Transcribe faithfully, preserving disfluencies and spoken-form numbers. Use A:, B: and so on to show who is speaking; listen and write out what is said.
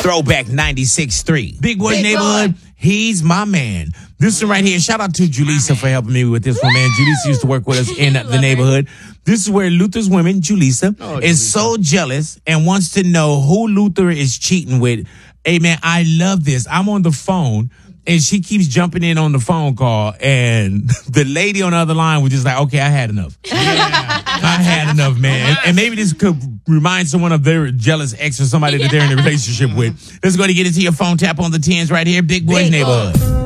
A: Throwback ninety-six point three. Big Boy's
B: Big
A: Neighborhood.
B: Boy.
A: He's my man. This one right here. Shout out to Julissa for helping me with this one, man. Julissa used to work with us in the neighborhood. This is where Luther's woman, Julissa,
C: Oh,
A: is
C: Julissa.
A: so jealous and wants to know who Luther is cheating with. Hey, man, I love this. I'm on the phone, and she keeps jumping in on the phone call, and the lady on the other line was just like, okay, I had enough. I had enough, man. And, and maybe this could remind someone of their jealous ex or somebody that they're in a relationship with. Let's go to get into your phone. Tap on the tens right here. Big Boy's
B: Big Boy.
A: Neighborhood.